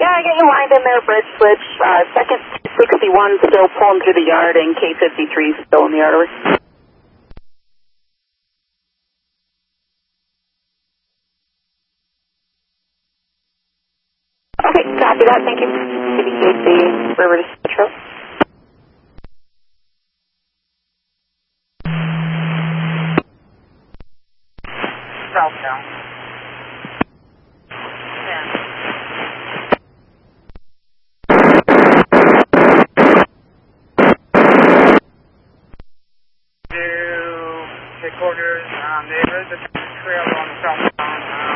Yeah, I got you lined in there, bridge switch. Second 61 still pulling through the yard, and K53 is still in the artery. Okay, copy that. Thank you. Indicate the river to Central. Southbound. 10. To headquarters, there is a trail on the southbound.